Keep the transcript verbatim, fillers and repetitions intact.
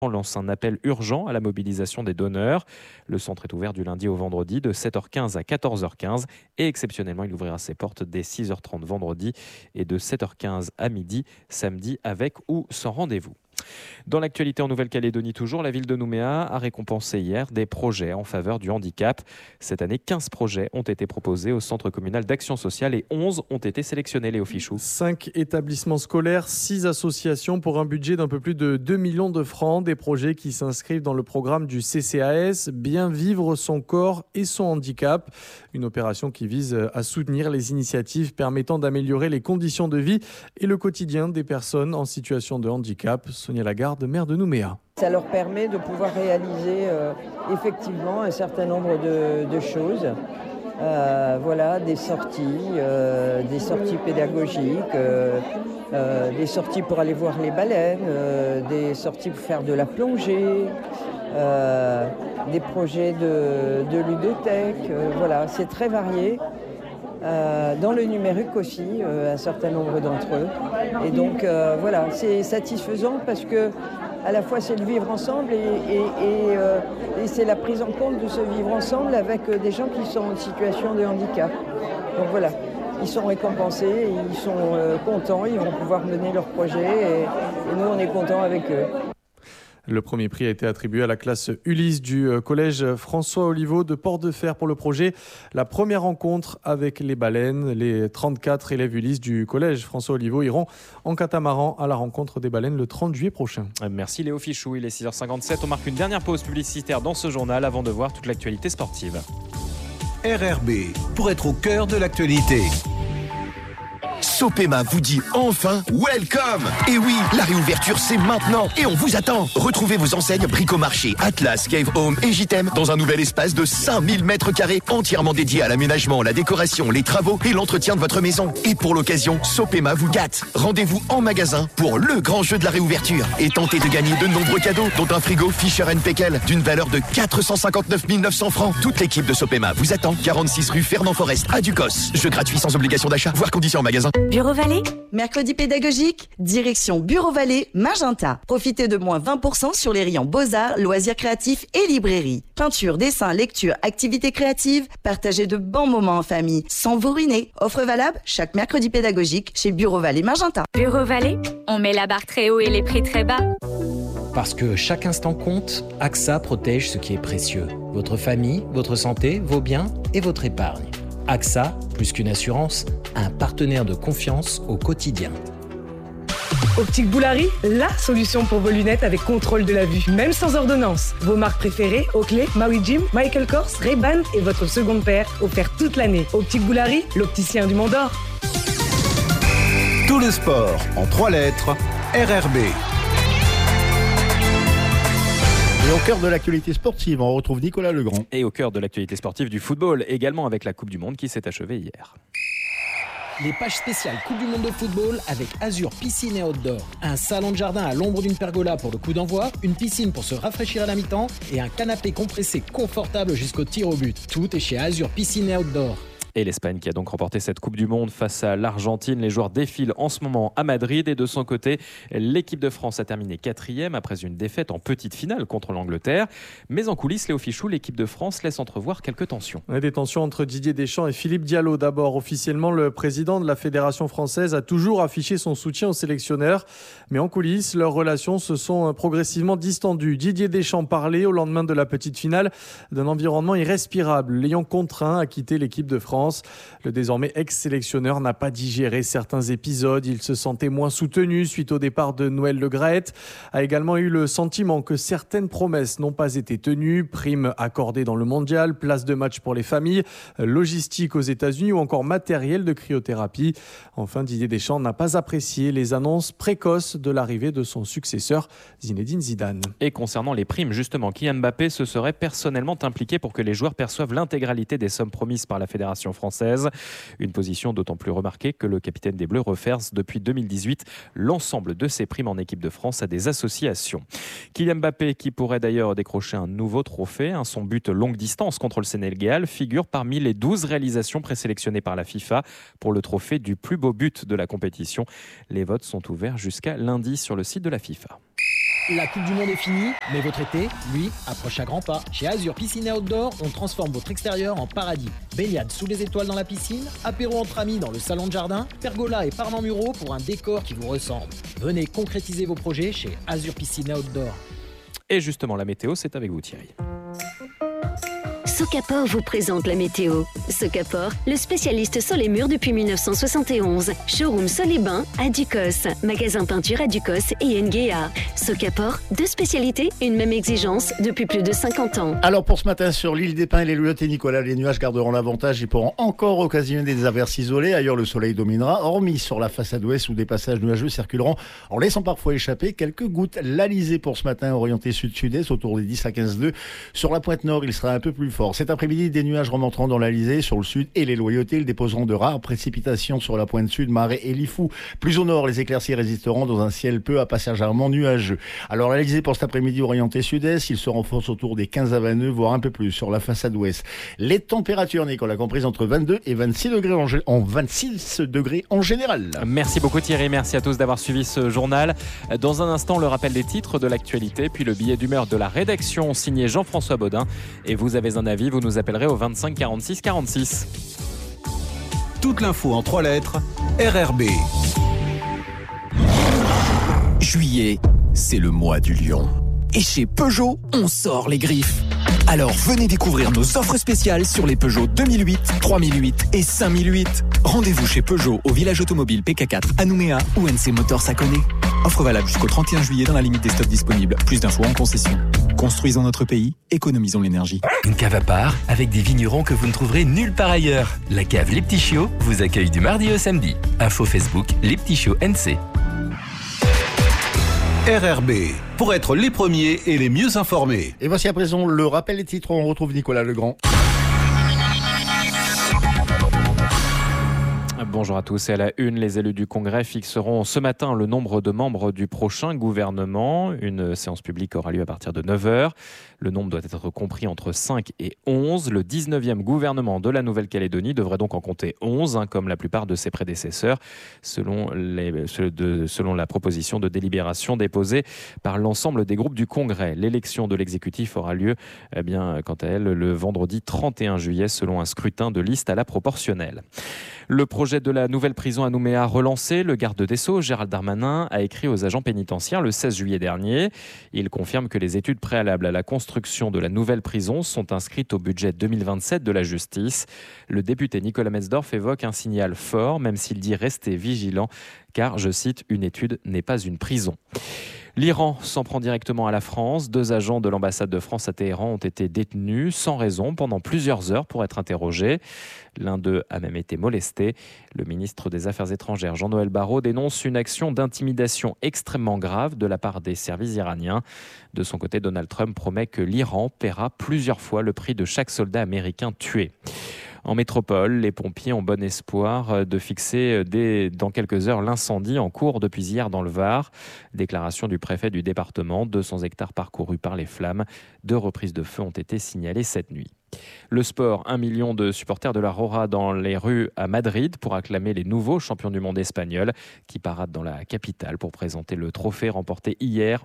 lance un appel urgent à la mobilisation des donneurs. Le centre est ouvert du lundi au vendredi de sept heures quinze à quatorze heures quinze et exceptionnellement il ouvrira ses portes dès six heures trente vendredi et de sept heures quinze à midi samedi avec ou sans rendez-vous. Dans l'actualité en Nouvelle-Calédonie toujours, la ville de Nouméa a récompensé hier des projets en faveur du handicap. Cette année, quinze projets ont été proposés au Centre communal d'action sociale et onze ont été sélectionnés, Léo Fichou. cinq établissements scolaires, six associations pour un budget d'un peu plus de deux millions de francs. Des projets qui s'inscrivent dans le programme du C C A S, Bien vivre son corps et son handicap. Une opération qui vise à soutenir les initiatives permettant d'améliorer les conditions de vie et le quotidien des personnes en situation de handicap. Sonia Lagarde, maire de Nouméa. Ça leur permet de pouvoir réaliser euh, effectivement un certain nombre de, de choses. Euh, voilà, des sorties, euh, des sorties pédagogiques, euh, euh, des sorties pour aller voir les baleines, euh, des sorties pour faire de la plongée, euh, des projets de, de ludothèque. Euh, voilà, c'est très varié. Euh, dans le numérique aussi, euh, un certain nombre d'entre eux. Et donc euh, voilà, c'est satisfaisant parce que à la fois c'est le vivre ensemble et, et, et, euh, et c'est la prise en compte de ce vivre ensemble avec euh, des gens qui sont en situation de handicap. Donc voilà, ils sont récompensés, ils sont euh, contents, ils vont pouvoir mener leur projet et, et nous on est contents avec eux. Le premier prix a été attribué à la classe Ulysse du collège François Oliveau de Port-de-Fer pour le projet La première rencontre avec les baleines. Les trente-quatre élèves Ulysse du collège François Oliveau iront en catamaran à la rencontre des baleines le trente juillet prochain. Merci Léo Fichou, il est six heures cinquante-sept. On marque une dernière pause publicitaire dans ce journal avant de voir toute l'actualité sportive. R R B, pour être au cœur de l'actualité. Sopema vous dit enfin welcome. Et oui, la réouverture c'est maintenant et on vous attend. Retrouvez vos enseignes Bricomarché, Atlas, Cave Home et J-T E M dans un nouvel espace de cinq mille mètres carrés entièrement dédié à l'aménagement, la décoration, les travaux et l'entretien de votre maison. Et pour l'occasion, Sopema vous gâte. Rendez-vous en magasin pour le grand jeu de la réouverture et tentez de gagner de nombreux cadeaux dont un frigo Fisher and Paykel d'une valeur de quatre cent cinquante-neuf mille neuf cents francs. Toute l'équipe de Sopema vous attend, quarante-six rue Fernand Forest à Ducos. Jeu gratuit sans obligation d'achat, voire conditions en magasin. Bureau Vallée, mercredi pédagogique, direction Bureau Vallée, Magenta. Profitez de moins vingt pour cent sur les rayons Beaux-Arts, loisirs créatifs et librairie. Peinture, dessin, lecture, activités créatives, partagez de bons moments en famille, sans vous ruiner. Offre valable chaque mercredi pédagogique chez Bureau Vallée, Magenta. Bureau Vallée, on met la barre très haut et les prix très bas. Parce que chaque instant compte, A X A protège ce qui est précieux. Votre famille, votre santé, vos biens et votre épargne. A X A, plus qu'une assurance, un partenaire de confiance au quotidien. Optique Boulari, la solution pour vos lunettes avec contrôle de la vue, même sans ordonnance. Vos marques préférées, Oakley, Maui Jim, Michael Kors, Ray-Ban et votre seconde paire offerte toute l'année. Optique Boulari, l'opticien du Mont d'Or. Tout le sport en trois lettres, R R B. Et au cœur de l'actualité sportive, on retrouve Nicolas Legrand. Et au cœur de l'actualité sportive du football, également avec la Coupe du Monde qui s'est achevée hier. Les pages spéciales Coupe du Monde de football avec Azur Piscine et Outdoor. Un salon de jardin à l'ombre d'une pergola pour le coup d'envoi, une piscine pour se rafraîchir à la mi-temps et un canapé compressé confortable jusqu'au tir au but. Tout est chez Azur Piscine et Outdoor. Et l'Espagne qui a donc remporté cette Coupe du Monde face à l'Argentine. Les joueurs défilent en ce moment à Madrid et de son côté, l'équipe de France a terminé quatrième après une défaite en petite finale contre l'Angleterre. Mais en coulisses, Léo Fichou, l'équipe de France laisse entrevoir quelques tensions. Ouais, des tensions entre Didier Deschamps et Philippe Diallo. D'abord, officiellement, le président de la Fédération française a toujours affiché son soutien aux sélectionneurs. Mais en coulisses, leurs relations se sont progressivement distendues. Didier Deschamps parlait au lendemain de la petite finale d'un environnement irrespirable, l'ayant contraint à quitter l'équipe de France. Le désormais ex-sélectionneur n'a pas digéré certains épisodes. Il se sentait moins soutenu suite au départ de Noël Le Graët. A également eu le sentiment que certaines promesses n'ont pas été tenues. Primes accordées dans le mondial, place de match pour les familles, logistique aux États-Unis ou encore matériel de cryothérapie. Enfin, Didier Deschamps n'a pas apprécié les annonces précoces de l'arrivée de son successeur, Zinedine Zidane. Et concernant les primes, justement, Kylian Mbappé se serait personnellement impliqué pour que les joueurs perçoivent l'intégralité des sommes promises par la Fédération française. Une position d'autant plus remarquée que le capitaine des Bleus reverse depuis deux mille dix-huit l'ensemble de ses primes en équipe de France à des associations. Kylian Mbappé, qui pourrait d'ailleurs décrocher un nouveau trophée, hein, son but longue distance contre le Sénégal, figure parmi les douze réalisations présélectionnées par la FIFA pour le trophée du plus beau but de la compétition. Les votes sont ouverts jusqu'à lundi sur le site de la FIFA. La Coupe du Monde est finie, mais votre été, lui, approche à grands pas. Chez Azur Piscine et Outdoor, on transforme votre extérieur en paradis. Baignade sous les étoiles dans la piscine, apéro entre amis dans le salon de jardin, pergola et parements muraux pour un décor qui vous ressemble. Venez concrétiser vos projets chez Azur Piscine et Outdoor. Et justement, la météo, c'est avec vous Thierry. Socapor vous présente la météo. Socapor, le spécialiste sur les murs depuis mille neuf cent soixante et onze. Showroom Sol et Bain à Ducos. Magasin peinture à Ducos et Nguéa. Socapor, deux spécialités, une même exigence depuis plus de cinquante ans. Alors pour ce matin sur l'île des Pins et les Lullottes et Nicolas, les nuages garderont l'avantage et pourront encore occasionner des averses isolées. Ailleurs, le soleil dominera, hormis sur la façade ouest où des passages nuageux circuleront en laissant parfois échapper quelques gouttes. L'Alizé pour ce matin orienté sud-sud-est autour des dix à quinze degrés. Sur la pointe nord, il sera un peu plus fort. Cet après-midi, des nuages remonteront dans l'Alizé, sur le sud et les Loyautés. Ils déposeront de rares précipitations sur la pointe sud, Marais et Lifou. Plus au nord, les éclaircies résisteront dans un ciel peu à passagèrement nuageux. Alors l'Alizé pour cet après-midi orienté sud-est, il se renforce autour des quinze à vingt nœuds, voire un peu plus sur la façade ouest. Les températures, Nicolas, comprises entre vingt-deux et vingt-six degrés en, en vingt-six degrés en général. Merci beaucoup Thierry, merci à tous d'avoir suivi ce journal. Dans un instant, le rappel des titres de l'actualité, puis le billet d'humeur de la rédaction signé Jean-François Baudin. Et vous avez un avis, vous nous appellerez au vingt-cinq quarante-six quarante-six. Toute l'info en trois lettres, R R B. Juillet, c'est le mois du lion. Et chez Peugeot, on sort les griffes. Alors venez découvrir nos offres spéciales sur les Peugeot deux mille huit, trois mille huit et cinq mille huit. Rendez-vous chez Peugeot au village automobile P K quatre à Nouméa ou N C Motors à Connaît. Offre valable jusqu'au trente et un juillet dans la limite des stocks disponibles. Plus d'infos en concession. Construisons notre pays, économisons l'énergie. Une cave à part avec des vignerons que vous ne trouverez nulle part ailleurs. La cave Les Petits Chiots vous accueille du mardi au samedi. Info Facebook Les Petits Chiots N C. R R B, pour être les premiers et les mieux informés. Et voici à présent le rappel des titres. On retrouve Nicolas Legrand. Bonjour à tous et à la une, les élus du Congrès fixeront ce matin le nombre de membres du prochain gouvernement. Une séance publique aura lieu à partir de neuf heures. Le nombre doit être compris entre cinq et onze. Le dix-neuvième gouvernement de la Nouvelle-Calédonie devrait donc en compter onze, hein, comme la plupart de ses prédécesseurs, selon, les, de, selon la proposition de délibération déposée par l'ensemble des groupes du Congrès. L'élection de l'exécutif aura lieu, eh bien, quant à elle, le vendredi trente et un juillet, selon un scrutin de liste à la proportionnelle. Le projet de la nouvelle prison à Nouméa relancé, le garde des Sceaux, Gérald Darmanin, a écrit aux agents pénitentiaires le seize juillet dernier. Il confirme que les études préalables à la construction de la nouvelle prison sont inscrites au budget deux mille vingt-sept de la justice. Le député Nicolas Metzdorf évoque un signal fort, même s'il dit rester vigilant, car, je cite, une étude n'est pas une prison. L'Iran s'en prend directement à la France. Deux agents de l'ambassade de France à Téhéran ont été détenus sans raison pendant plusieurs heures pour être interrogés. L'un d'eux a même été molesté. Le ministre des Affaires étrangères, Jean-Noël Barrot, dénonce une action d'intimidation extrêmement grave de la part des services iraniens. De son côté, Donald Trump promet que l'Iran paiera plusieurs fois le prix de chaque soldat américain tué. En métropole, les pompiers ont bon espoir de fixer dès dans quelques heures l'incendie en cours depuis hier dans le Var. Déclaration du préfet du département, deux cents hectares parcourus par les flammes. Deux reprises de feu ont été signalées cette nuit. Le sport, un million de supporters de la Rora dans les rues à Madrid pour acclamer les nouveaux champions du monde espagnols qui paradent dans la capitale pour présenter le trophée remporté hier